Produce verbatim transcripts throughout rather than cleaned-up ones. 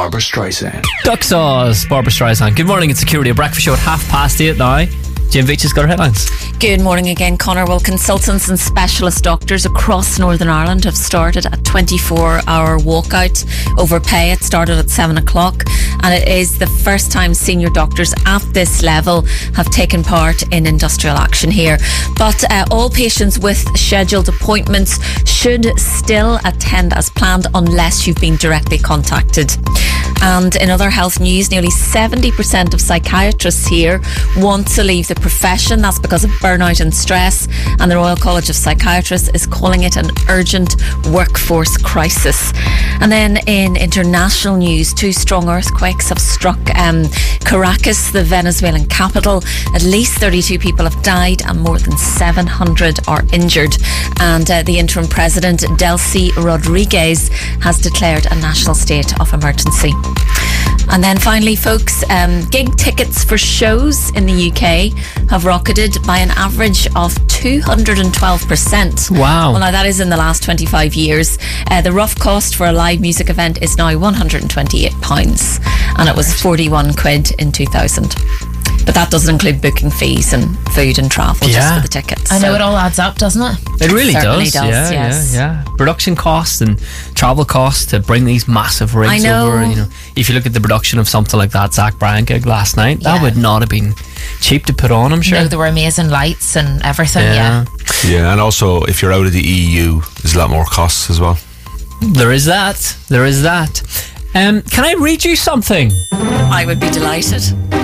Barbara Streisand. Duck Sauce, Barbara Streisand. Good morning, it's Security, a breakfast show at half past eight now. Jim Veitch has got our headlines. Good morning again, Connor. Well, consultants and specialist doctors across Northern Ireland have started a twenty-four hour walkout over pay. It started at seven o'clock, and it is the first time senior doctors at this level have taken part in industrial action here. But uh, all patients with scheduled appointments should still attend as planned unless you've been directly contacted. And in other health news, nearly seventy percent of psychiatrists here want to leave the profession. That's because of burnout and stress, and the Royal College of Psychiatrists is calling it an urgent workforce crisis. And then in international news, two strong earthquakes have struck um, Caracas, the Venezuelan capital. At least thirty-two people have died and more than seven hundred are injured. And uh, the interim president, Delcy Rodriguez, has declared a national state of emergency. And then finally, folks, um, gig tickets for shows in the U K have rocketed by an average of two hundred twelve percent. Wow. Well, now that is in the last twenty-five years. Uh, the rough cost for a live music event is now one hundred twenty-eight pounds, and it was forty-one quid in two thousand. But that doesn't include booking fees and food and travel, Yeah. just for the tickets. I know So it all adds up, doesn't it? It really Certainly does. does, yeah, yes. yeah, yeah. Production costs and travel costs to bring these massive rigs I know. over. You know, if you look at the production of something like that Zach Bryan gig last night, that Yeah. would not have been cheap to put on, I'm sure. No, there were amazing lights and everything, yeah. Yeah, and also if you're out of the E U, there's a lot more costs as well. There is that. There is that. Um, can I read you something? I would be delighted.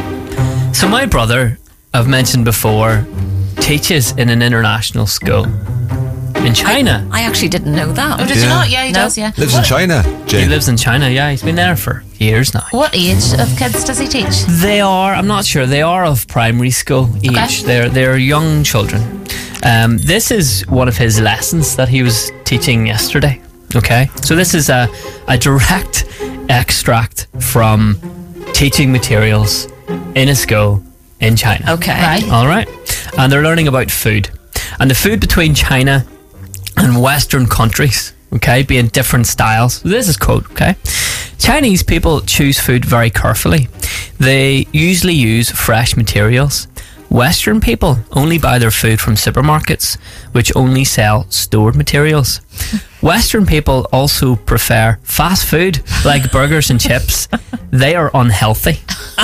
So my brother, I've mentioned before, teaches in an international school in China. I actually didn't know that. Oh, did you Yeah. not? Yeah, he No. does, yeah. Lives in What, China, He Jane. lives in China, yeah. He's been there for years now. what age of kids does he teach? They are, I'm not sure, they are of primary school age. Okay. They're, they're young children. Um, this is one of his lessons that he was teaching yesterday. Okay, so this is a, a direct extract from teaching materials in a school in China. Okay. Right. All right. And they're learning about food. And the food between China and Western countries, okay, being different styles. This is quote, okay? Chinese people choose food very carefully. They usually use fresh materials. Western people only buy their food from supermarkets, which only sell stored materials. Western people also prefer fast food, like burgers and chips. They are unhealthy.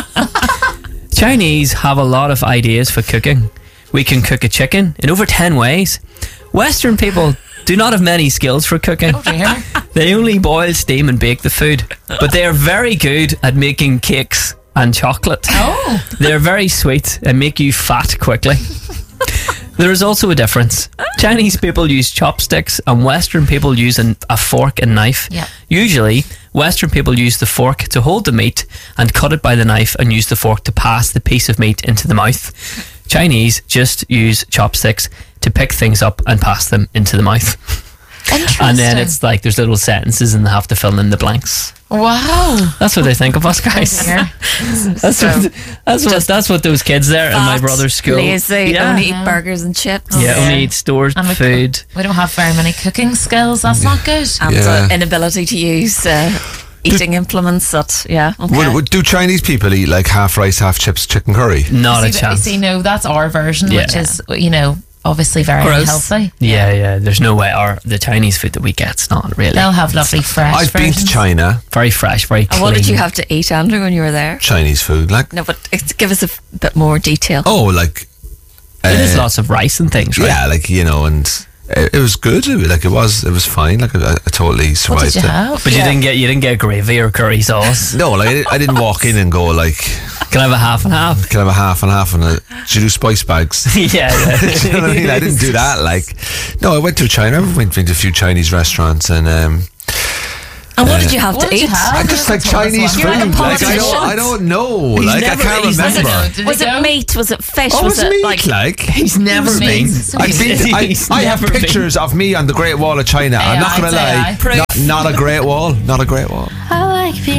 Chinese have a lot of ideas for cooking. We can cook a chicken in over ten ways. Western people do not have many skills for cooking. Oh, dear. They only boil, steam and bake the food. But they are very good at making cakes and chocolate. Oh. They're very sweet and make you fat quickly. There is also a difference. Chinese people use chopsticks and Western people use an, a fork and knife. Yeah. Usually, Western people use the fork to hold the meat and cut it by the knife and use the fork to pass the piece of meat into the mouth. Chinese just use chopsticks to pick things up and pass them into the mouth. Interesting. And then it's like there's little sentences and they have to fill in the blanks. Wow. That's what they think of us, guys. Dear. That's what that's what that's what those kids there in my Fat, brother's school. lazy, yeah, only eat burgers and chips. yeah, only eat stored And we- food. We don't have very many cooking skills. That's not good. And Yeah. uh, inability to use uh, eating implements that, yeah, okay. Would, would, do Chinese people eat like half rice, half chips, chicken curry? Not a see, chance. See, no, that's our version, Yeah. which is, you know, obviously very Gross. healthy. Yeah, yeah. There's no way. Our the Chinese food that we get's not really. They'll have lovely fresh I've been to versions. China. Very fresh, very clean. And what did you have to eat, Andrew, when you were there? Chinese food, like No, but it's, give us a f- bit more detail. oh, like It is uh, lots of rice and things, right? yeah, like you know, and it, it was good. It, like it was, it was fine. Like I, I totally What survived did you it. have? But you didn't get you didn't get gravy or curry sauce. No, like I, did- I didn't walk in and go like, Can I have a half and half? can I have a half and half and a, did you do spice bags? yeah, yeah. Do you know what I mean? I didn't do that. Like, no, I went to China. I went to a few Chinese restaurants, and um, And what did you have What to did you eat? have? I just like told us Chinese what- food. You're like a Like, I don't, I don't know. He's like never- I can't he's never- remember. Did Was he it go? meat? Was it fish? Oh, was it's it meat, like like He's never been. Meat. I've been to, I, He's I have never been. pictures of me on the Great Wall of China. I'm Yeah, not going I'd to say lie. aye. Not, not a great wall. Not a great wall. I like being